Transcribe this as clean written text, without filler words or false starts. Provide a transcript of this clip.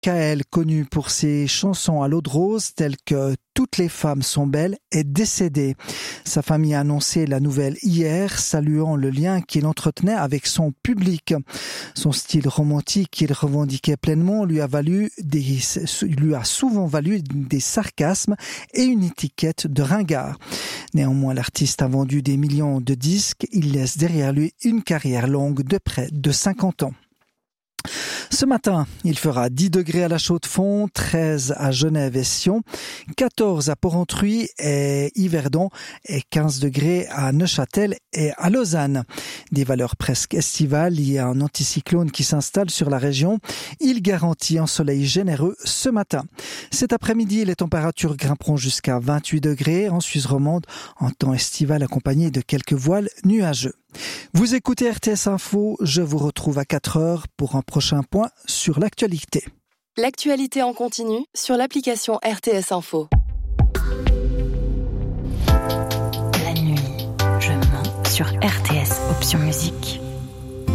Kael, connu pour ses chansons à l'eau de rose telles que Toutes les femmes sont belles, est décédé. Sa famille a annoncé la nouvelle hier, saluant le lien qu'il entretenait avec son public. Son style romantique qu'il revendiquait pleinement lui a souvent valu des sarcasmes et une étiquette de ringard. Néanmoins, l'artiste a vendu des millions de disques. Il laisse derrière lui une carrière longue de près de 50 ans. Ce matin, il fera 10 degrés à la Chaux-de-Fonds, 13 à Genève et Sion, 14 à Porrentruy et Yverdon et 15 degrés à Neuchâtel et à Lausanne. Des valeurs presque estivales liées à un anticyclone qui s'installe sur la région. Il garantit un soleil généreux ce matin. Cet après-midi, les températures grimperont jusqu'à 28 degrés en Suisse romande, en temps estival accompagné de quelques voiles nuageux. Vous écoutez RTS Info, je vous retrouve à 4h pour un prochain point sur l'actualité. L'actualité en continu sur l'application RTS Info. La nuit, je mens sur RTS Option Musique.